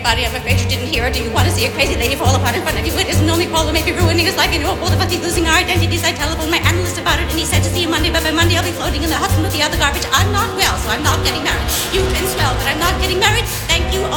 everybody. I'm afraid you didn't hear it. Do you want to see a crazy lady fall apart in front of you? It isn't only Paul who may be ruining his life. I know both of us. He's losing our identities. I telephoned my analyst about it, and he said to see you Monday. But by Monday, I'll be floating in the Hudson with the other garbage. I'm not well, so I'm not getting married. You've been swell, but I'm not getting married. Thank you.